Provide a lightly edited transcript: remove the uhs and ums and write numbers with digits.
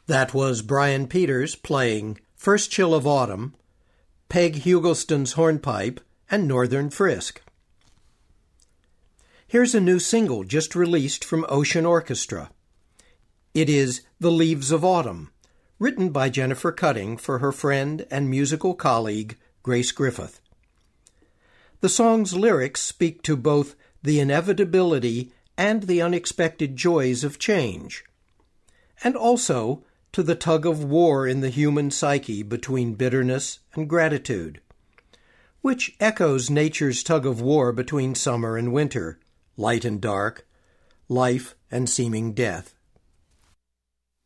That was Brian Peters playing First Chill of Autumn, Peg Hugelston's Hornpipe, and Northern Frisk. Here's a new single just released from Ocean Orchestra. It is The Leaves of Autumn, written by Jennifer Cutting for her friend and musical colleague Grace Griffith. The song's lyrics speak to both the inevitability and the unexpected joys of change, and also to the tug of war in the human psyche between bitterness and gratitude, which echoes nature's tug of war between summer and winter, light and dark, life and seeming death.